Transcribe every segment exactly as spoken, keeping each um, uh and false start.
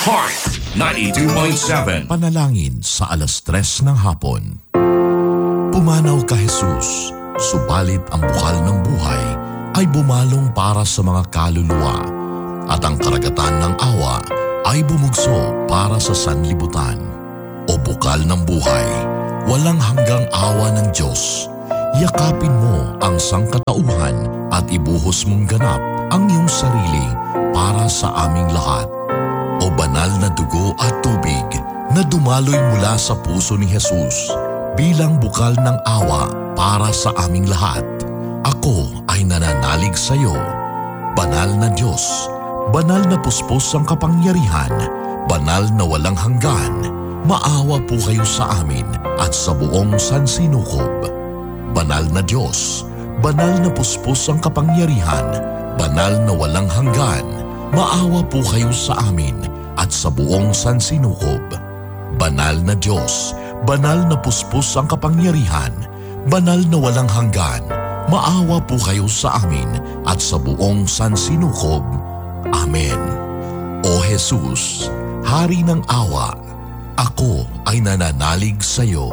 Heart ninety-two point seven. Panalangin sa alas tres ng hapon. Pumanaw ka, Jesus, subalit ang bukal ng buhay ay bumalong para sa mga kaluluwa at ang karagatan ng awa ay bumugso para sa sanlibutan. O bukal ng buhay, walang hanggang awa ng Diyos, yakapin mo ang sangkatauhan at ibuhos mong ganap ang iyong sarili para sa aming lahat. O banal na dugo at tubig na dumaloy mula sa puso ni Jesus bilang bukal ng awa para sa aming lahat. Ako ay nananalig sa iyo. Banal na Diyos, banal na puspos ang kapangyarihan, banal na walang hanggan, maawa po kayo sa amin at sa buong sansinukob. Banal na Diyos, banal na puspos ang kapangyarihan, banal na walang hanggan, maawa po kayo sa amin at sa buong sansinukob. Banal na Diyos, banal na puspos ang kapangyarihan, banal na walang hanggan, maawa po kayo sa amin at sa buong sansinukob. Amen. O Jesus, Hari ng awa, ako ay nananalig sa iyo.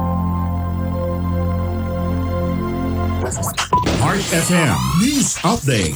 Heart F M News Update.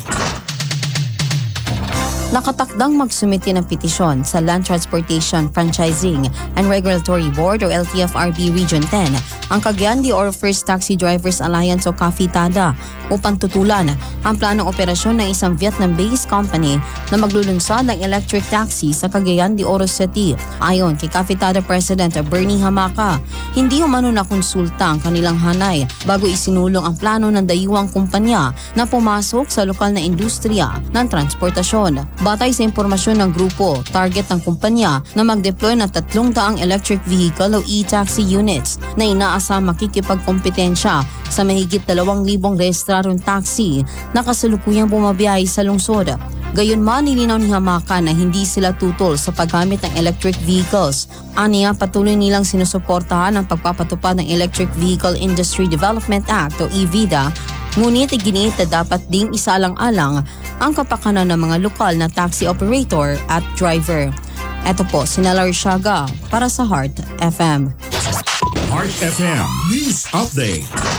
Nakatakdang magsumiti ng petisyon sa Land Transportation Franchising and Regulatory Board o L T F R B Region ten ang Cagayan de Oro First Taxi Drivers Alliance o CAFITADA upang tutulan ang planong operasyon ng isang Vietnam-based company na maglulunsad ng electric taxi sa Cagayan de Oro City. Ayon kay CAFITADA President Bernie Hamaca, hindi umano na konsulta ang kanilang hanay bago isinulong ang plano ng dayuhang kumpanya na pumasok sa lokal na industriya ng transportasyon. Batay sa impormasyon ng grupo, target ng kumpanya na mag-deploy ng tatlong daang electric vehicle o e-taxi units na inaasam makikipagkompetensya sa mahigit dalawang libong rehistrarong taxi na kasalukuyang bumabiyahe sa lungsod. Gayunman, nilinaw ni Hamaca na hindi sila tutol sa paggamit ng electric vehicles. Aniya, patuloy nilang sinusuportahan ang pagpapatupad ng Electric Vehicle Industry Development Act o E V I D A, ngunit iginiit na dapat ding isaalang-alang ang kapakanan ng mga lokal na taxi operator at driver. Ito po si Nella Rishaga para sa Heart F M. Heart F M News Update.